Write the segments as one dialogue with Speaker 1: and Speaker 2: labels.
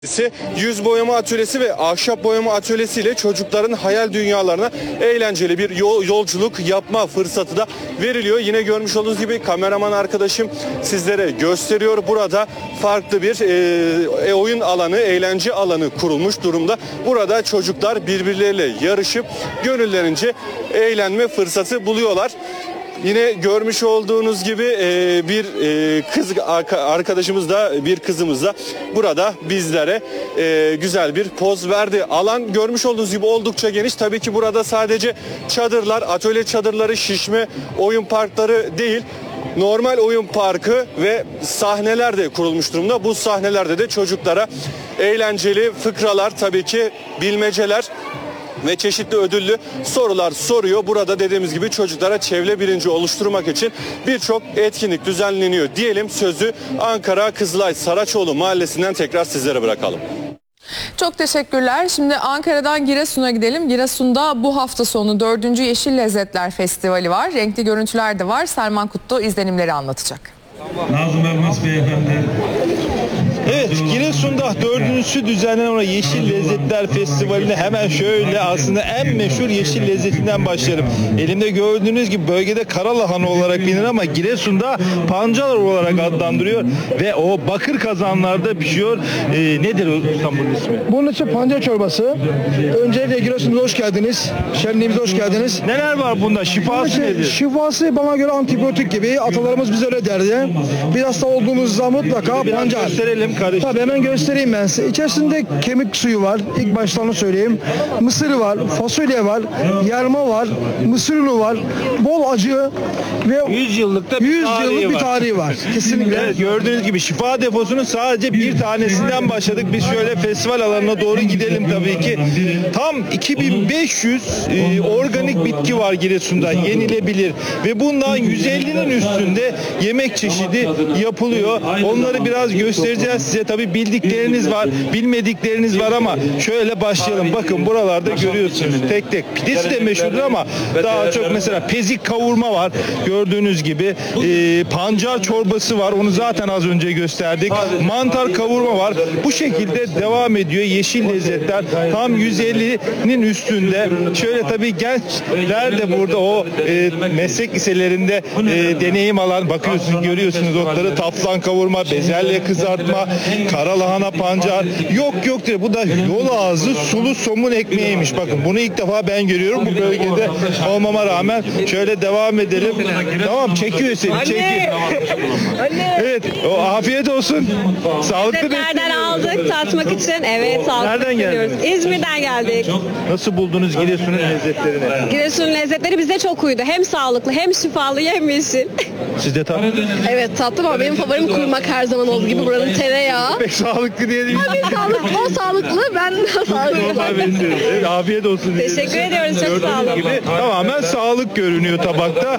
Speaker 1: Yüz boyama atölyesi ve ahşap boyama atölyesi ile çocukların hayal dünyalarına eğlenceli bir yolculuk yapma fırsatı da veriliyor. Yine görmüş olduğunuz gibi kameraman arkadaşım sizlere gösteriyor. Burada farklı bir oyun alanı, eğlence alanı kurulmuş durumda. Burada çocuklar birbirleriyle yarışıp gönüllerince eğlenme fırsatı buluyorlar. Yine görmüş olduğunuz gibi bir kız arkadaşımız da bir kızımız da burada bizlere güzel bir poz verdi. Alan görmüş olduğunuz gibi oldukça geniş. Tabii ki burada sadece çadırlar, atölye çadırları, şişme oyun parkları değil, normal oyun parkı ve sahneler de kurulmuş durumda. Bu sahnelerde de çocuklara eğlenceli fıkralar, tabii ki bilmeceler ve çeşitli ödüllü sorular soruyor. Burada dediğimiz gibi çocuklara çevre bilinci oluşturmak için birçok etkinlik düzenleniyor diyelim. Sözü Ankara Kızılay Saraçoğlu Mahallesi'nden tekrar sizlere bırakalım.
Speaker 2: Çok teşekkürler. Şimdi Ankara'dan Giresun'a gidelim. Giresun'da bu hafta sonu 4. Yeşil Lezzetler Festivali var. Renkli görüntüler de var. Selman Kutlu izlenimleri anlatacak.
Speaker 3: Nazım Elmas Beyefendi.
Speaker 4: Evet, Giresun'da 4.'sü düzenlenen o Yeşil Lezzetler Festivali'ne hemen şöyle aslında en meşhur yeşil lezzetinden başlayalım. Elimde gördüğünüz gibi bölgede karalahana olarak bilinir ama Giresun'da pancar olarak adlandırıyor ve o bakır kazanlarda pişiyor. Nedir ustam bunun ismi?
Speaker 5: Bunun için pancar çorbası. Öncelikle Giresun'da hoş geldiniz. Şenliğimize hoş geldiniz.
Speaker 4: Neler var bunda? Şifası nedir?
Speaker 5: Şifası bana göre antibiyotik gibi. Atalarımız bize öyle derdi. Bir hasta olduğumuzda mutlaka
Speaker 4: Biraz
Speaker 5: pancar.
Speaker 4: gösterelim kardeşim.
Speaker 5: Tabii hemen göstereyim ben size. İçerisinde kemik suyu var. İlk başta onu söyleyeyim. Mısır var, fasulye var, yarma var, mısır unu var. Bol acı ve
Speaker 4: 100 yıllık da
Speaker 5: 100 yıllık bir tarihi var. Kesinlikle.
Speaker 4: Evet, gördüğünüz gibi şifa deposunun sadece bir tanesinden başladık. Biz şöyle festival alanına doğru gidelim tabii ki. Tam 2500 organik bitki var Giresun'da, yenilebilir ve bundan 150'nin üstünde yemek çeşidi yapılıyor. Onları biraz göstereceğiz size. Tabii bildikleriniz var, bilmedikleriniz var ama şöyle başlayalım. Bakın buralarda görüyorsunuz tek tek. Pidesi de meşhurdur ama daha çok mesela pezik kavurma var. Gördüğünüz gibi pancar çorbası var. Onu zaten az önce gösterdik. Mantar kavurma var. Bu şekilde devam ediyor. Yeşil lezzetler tam 150'nin üstünde. Şöyle tabii gençler de burada o meslek liselerinde deneyim alan, bakıyorsunuz, görüyorsunuz otları. Taflan kavurma, bezelye kızartma, karalahana pancar. Yok diyor. Bu da yol ağzı sulu somun ekmeğiymiş. Bakın bunu ilk defa ben görüyorum bu bölgede olmama rağmen. Şöyle devam edelim. Tamam, çekiyor seni. Çekiyor. Evet. O afiyet olsun. Sağlıklı
Speaker 6: Nereden aldık tatmak için? Evet, sağlıklı.
Speaker 4: Nereden geldiniz?
Speaker 6: İzmir'den geldik.
Speaker 4: Nasıl buldunuz Giresun'un lezzetlerini?
Speaker 6: Giresun'un lezzetleri bize çok uydu. Hem sağlıklı, hem şifalı, hem yeşil.
Speaker 4: Siz de tabii
Speaker 6: Evet, tatlım ama benim favorim kuymak, her zaman olduğu gibi buranın tereyağı.
Speaker 4: pek sağlıklı diye değil.
Speaker 6: Tabii sağlıklı, o sağlıklı, ben de sağlıklı.
Speaker 4: Normal benziyoruz. Evet, afiyet olsun.
Speaker 6: Teşekkür ediyoruz, çok
Speaker 4: Gördüğünüz
Speaker 6: sağ olun.
Speaker 4: gibi tamamen sağlık görünüyor tabakta.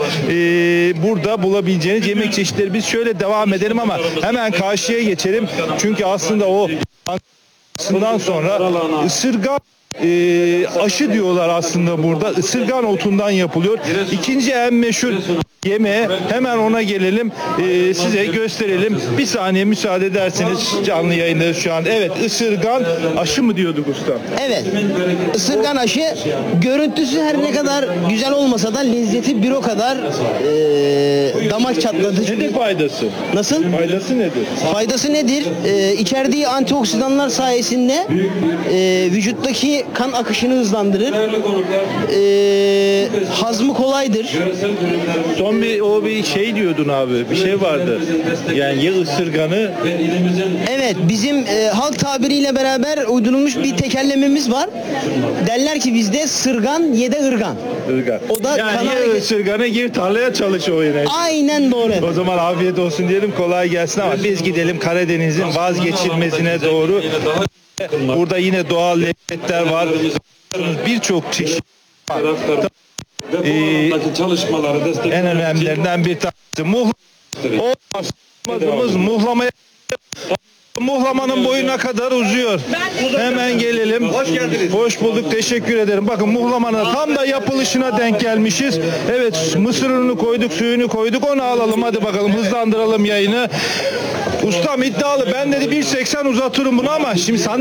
Speaker 4: Burada bulabileceğiniz yemek çeşitleri. Biz şöyle devam edelim ama hemen karşıya geçelim. Çünkü aslında o sonra ısırgan aşı diyorlar aslında burada. Isırgan otundan yapılıyor. İkinci en meşhur yemeğe hemen ona gelelim. Size gösterelim. Bir saniye müsaade ederseniz, canlı yayındayız şu an. Evet, ısırgan aşı mı diyorduk usta?
Speaker 7: Evet. Isırgan aşı görüntüsü her ne kadar güzel olmasa da lezzeti bir o kadar damak çatlatıcı.
Speaker 4: Nedir faydası?
Speaker 7: Nasıl?
Speaker 4: Faydası nedir?
Speaker 7: Faydası nedir? İçerdiği antioksidanlar sayesinde vücuttaki kan akışını hızlandırır. Hazmı kolaydır.
Speaker 4: Son bir şey diyordun abi. Bir şey vardı. Yani ya ısırganı.
Speaker 7: Evet, bizim halk tabiriyle beraber uydurulmuş bir tekerlememiz var. Derler ki bizde sırgan ye de ırgan.
Speaker 4: Irgan.
Speaker 7: O da
Speaker 4: yani
Speaker 7: kanal-
Speaker 4: ya ısırganı gir tarlaya çalış o yine.
Speaker 7: Aynen doğru.
Speaker 4: O zaman afiyet olsun diyelim, kolay gelsin ama biz gidelim Karadeniz'in vazgeçilmezine doğru. Burada yine doğal lezzetler var. Birçok çeşit.
Speaker 3: Çalışmaları destek
Speaker 4: En önemlilerinden bir tanesi muhlamanın boyu ne kadar uzuyor. Hemen gelelim. Hoş geldiniz. Hoş bulduk. Teşekkür ederim. Bakın muhlamanın tam da yapılışına denk gelmişiz. Evet, mısır ununu koyduk, suyunu koyduk. Onu alalım. Hadi bakalım, hızlandıralım yayını. Ustam iddialı. Ben dedi 1.80 uzatırım bunu ama şimdi